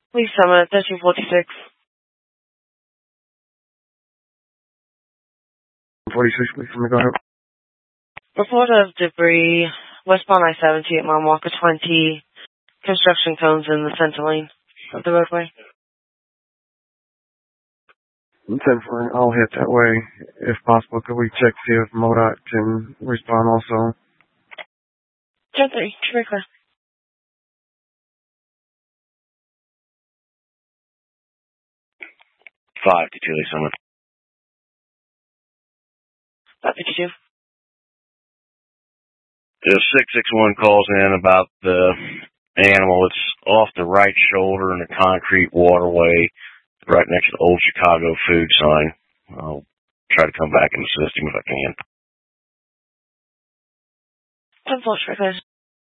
Please summon at 1346. 46, please, let me go ahead. Report of debris westbound I-70 at Mount Walker 20. Construction cones in the center lane of the roadway. 10 for I'll hit that way. If possible, could we check see if MoDOT can respond also? 10-3, very clear. 552, someone. 552. The 661 calls in about the animal. It's off the right shoulder in the concrete waterway, right next to the old Chicago food sign. I'll try to come back and assist him if I can. 10-4, very clear.